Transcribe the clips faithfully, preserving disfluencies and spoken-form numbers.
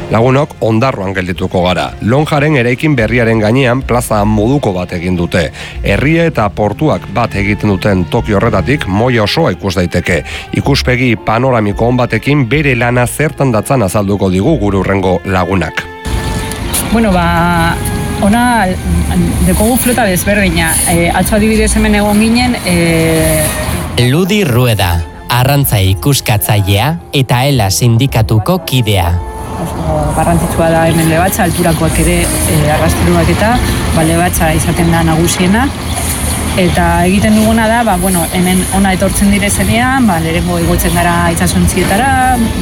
Lagunok Ondarroan geldituko gara. Lonjaren eraikin berriaren gainean plaza moduko bat egin dute. Herria eta portuak bat egiten duten toki horretatik moia osoa ikus daiteke. Ikuspegi panoramiko on batekin bere lana zertan datzan azalduko digu gure hurrengo lagunak. Bueno, ba, ona dekogu flota desberdina. E, atzo adibidez hemen egon ginen... E... Ludi Rueda, arrantza ikuskatzailea eta ela sindikatuko kidea. Garrantzitsua da hemen lebatza, alturakoak ere e, arrastiruak eta ba, lebatza izaten da nagusiena. Eta egiten duguna da, ba, bueno, hemen ona etortzen direzenean, ba, lehenengo igotzen gara itsasontzietara,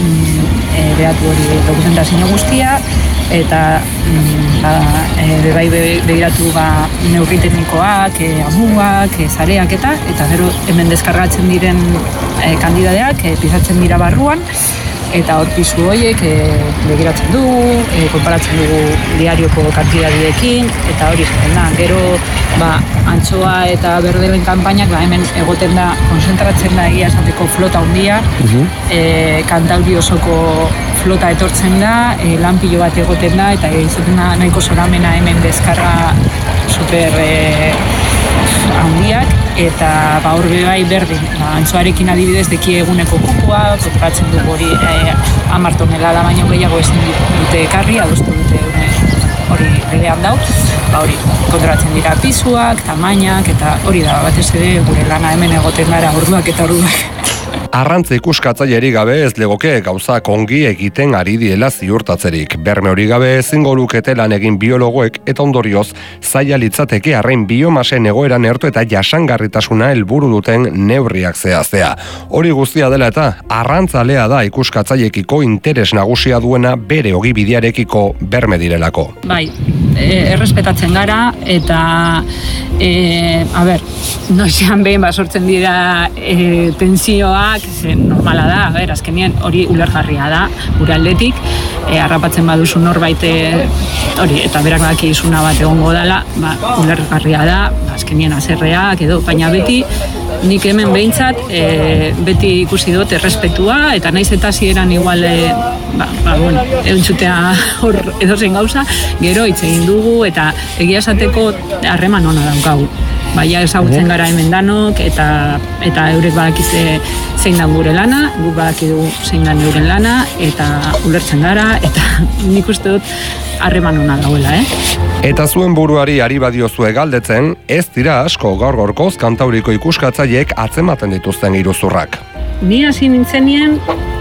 e, behatu hori dokumentazio guztia, eta ba, e, bebai begiratu ba, neurri teknikoak, e, amuak, e, zareak eta, eta gero hemen deskargatzen diren e, kandidadeak, e, pisatzen dira barruan, eta hor pisu horiek e, begiratzen dugu, e, konparatzen dugu diarioko kantidadiekin, eta hori zaten da. Gero, ba, antxoa eta berdelen kanpainak, ba, hemen egoten da, konzentratzen da egia esateko flota handia, uh-huh. e, Kantauri osoko flota etortzen da, e, lanpilo bat egoten da, eta izaten da nahiko zoramena hemen deskarga super e, handiak, eta ba, hor bai berdin, ba, antxoarekin adibidez deki eguneko kupua, kontratzen dugu hori e, hamar tonelada baino gehiago ezin dute ekarri, adostu dute hori legean dau, ba, hori kontratzen dira pisuak, tamainak, eta hori da, batez ere gure lana hemen egoten gara orduak eta orduak. Arrantza ikuskatzailerik gabe ez legoke gauzak ongi egiten ari diela ziurtatzerik. Berme hori gabe ezingo lukete lan egin biologoek eta ondorioz zaila litzateke arrain biomasen egoeran ertu eta jasangarritasuna helburu duten neurriak zehaztea. Hori guztia dela eta arrantzalea da ikuskatzaileekiko interes nagusia duena bere ogibidearekiko berme direlako. Bai, e, errespetatzen gara eta e, a ber, noizean behin basortzen dira e, tensioak, zen normala da, a ber, azkenien hori ulergarria da, gure aldetik, e, harrapatzen baduzu norbait hori, eta berak baki izuna bat egongo dela, ba, ulergarria da, azkenien azerreak edo, baina beti, nik hemen behintzat, e, beti ikusi dut errespetua, eta naiz eta zieran igual, e, ba, ba, bueno, euntzutea hor edozein gauza, gero hitz egin dugu, eta egia esateko harreman ona daukagu. Baina ezagutzen gara hemen danok, eta, eta eurek badakize zein da gure lana, guk badakidu zein da euren lana, eta ulertzen gara, eta nik uste dut harreman ona dagoela, eh? Eta zuen buruari ari badiozue galdetzen, ez dira asko gaur gorkoz Kantauriko ikuskatzaileek atzematen dituzten iruzurrak. Ni hasi nintzenien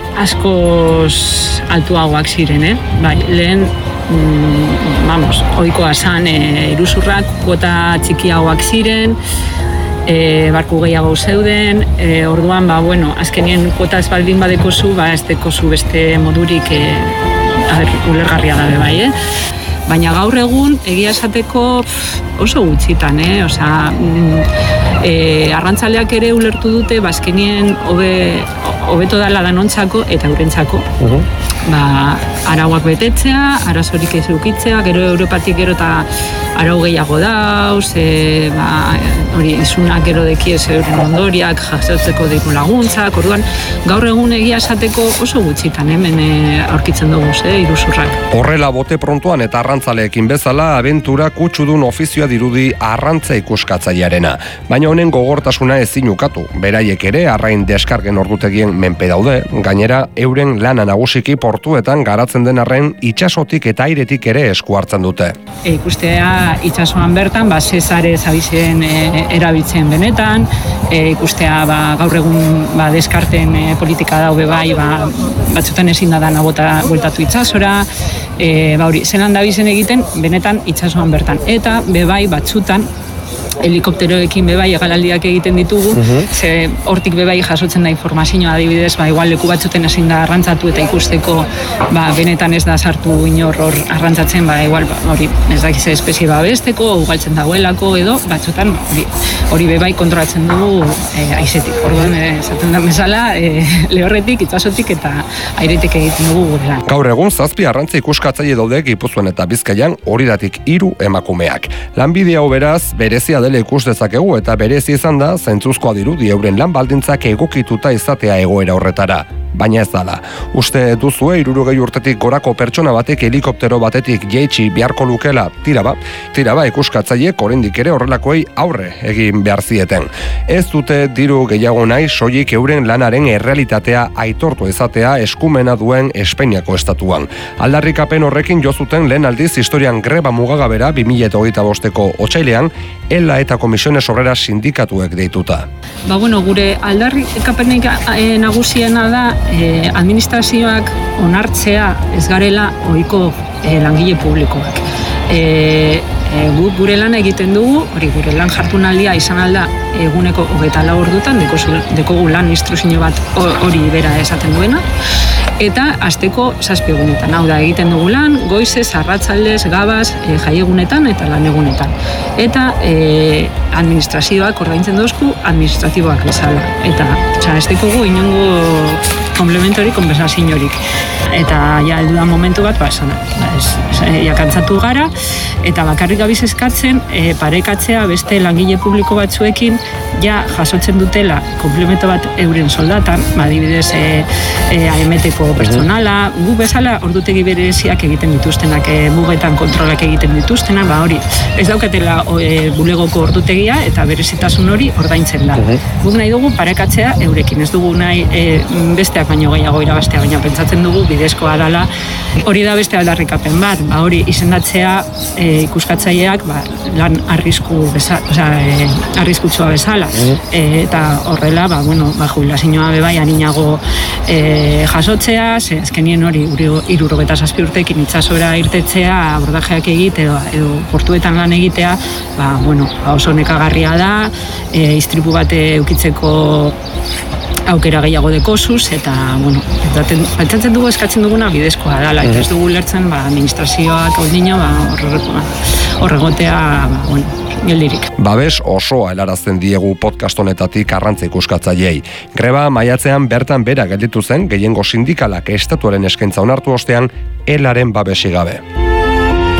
askoz altuagoak ziren, eh? Bai, lehen mm, vamos, ohikoa zan e, iruzurrak, kuota txikiagoak ziren, e, barku gehiago zeuden, e, orduan, ba, bueno, azkenien kuota ez baldin badekozu, ba, ez dekozu beste modurik e, a ber, ulergarria dabe bai, eh? Baina gaur egun, egia esateko oso gutxitan, eh? Osea, e, arrantzaleak ere ulertu dute, bazkenien hobe, hobeto dala danontzako eta eurentzako. Uh-huh. Ba, arauak betetzea, arazorik ez eukitzea, gero Europatik gero eta arau gehiago dauz, e, ba, hori izunak gero dekiez euren ondoriak, jasotzeko diru laguntzak, orduan gaur egun egia esateko oso gutxitan hemen e, aurkitzen dugu, eh, iruzurrak. Horrela bote prontuan eta arrantzaleekin bezala, abentura kutsudun ofizioa dirudi arrantza ikuskatzailearena. Baina honen gogortasuna ezin ukatu. Beraiek ere arrain deskargen ordutegien menpe daude, gainera euren lana nagusiki portuetan garatzen den arren itsasotik eta airetik ere esku hartzen dute. E, ikustea itsasoan bertan, ba, zesare zabizen e, erabiltzen benetan, e, ikustea ba, gaur egun ba, deskarten e, politika daube bai, ba, batzutan ezin da dana bota bueltatu itsasora, e, ba, hori, zelan dabizen egiten benetan itsasoan bertan. Eta bebai batzutan helikopteroekin bebai egalaldiak egiten ditugu, uh-huh. ze hortik bebai jasotzen da informazioa adibidez, ba, igual leku batzuten ezin da arrantzatu eta ikusteko ba, benetan ez da sartu inor hor arrantzatzen, ba, igual ba, hori ez dakize espezie babesteko, ugaltzen dagoelako edo, batzutan hori, hori bebai kontrolatzen dugu e, aizetik. Orduan, esaten da bezala, e, lehorretik, itsasotik eta airetik egiten dugu gure lan. Gaur egun zazpi arrantza ikuskatzaile daude Gipuzkoan eta Bizkaian, horietatik hiru emakumeak. Lanbide hau beraz, berezia dela ikus dezakegu eta berezi izan da zentzuzkoa dirudi euren lan baldintzak egokituta izatea egoera horretara. baina ez dala. Uste duzue hirurogei urtetik gorako pertsona batek helikoptero batetik jaitsi beharko lukela, tira ba, tira ba ikuskatzaileek oraindik ere horrelakoei aurre egin behar zieten. Ez dute diru gehiago nahi soilik euren lanaren errealitatea aitortu ezatea eskumena duen Espainiako estatuan. Aldarrikapen horrekin jo zuten lehen aldiz historian greba mugagabera bi mila hogeita bosteko otsailean ELA eta Comisiones Obreras sindikatuek deituta. Ba bueno, gure aldarrikapenik e, nagusiena da e, administrazioak onartzea ez garela ohiko e, langile publikoak. E, e, gu, gure lan egiten dugu, hori gure lan jardunaldia izan alda eguneko hogeita lau ordutan, dekogu lan instruzio bat hori bera esaten duena, eta asteko zazpi egunetan. Hau da, egiten dugu lan, goizez, arratsaldez, gabaz, e, jaiegunetan eta lan egunetan. Eta e, administrazioak ordaintzen dozku administratiboak bezala. Eta oza, ez dekogu inongo komplementorik, konversaziorik. Eta ja, heldu da momentu bat, ba, esan, ba, ez, ez, jakantzatu gara, eta bakarrik gabiz eskatzen, e, parekatzea beste langile publiko batzuekin, ja jasotzen dutela komplemento bat euren soldatan, adibidez e, e, A M T-ko pertsonala, gu bezala ordutegi bereziak egiten dituztenak, e, mugetan kontrolak egiten dituztenak, ba hori, ez daukatela e, bulegoko ordutegia eta berezitasun hori ordaintzen da. Guk nahi dugu parekatzea eurekin, ez dugu nahi e, besteak baino gehiago irabaztea, baina pentsatzen dugu bidezkoa dela. Hori da beste aldarrikapen bat, ba hori izendatzea e, ikuskatzaileak ba, lan arrisku bezala, osea, e, arriskutsua bezala. E, eta horrela, ba, bueno, ba, jubilazioa bebai aninago e, jasotzea, ze azkenien hori hirurogeta zazpi urtekin itsasora irtetzea, abordajeak egitea edo portuetan lan egitea, ba, bueno, oso nekagarria da, e, istripu bat eukitzeko aukera gehiago dekosuz, eta, bueno, pentsatzen dugu eskatzen duguna bidezkoa dela, eta ez dugu lertzen, ba, administrazioak ondino, ba, horregotea, ba, bueno, geldirik. Babes osoa helarazten diegu podcast honetatik Arrantza ikuskatzaileei. Greba maiatzean bertan bera gelditu zen gehiengo sindikalak estatuaren eskaintza onartu ostean elaren babesi gabe.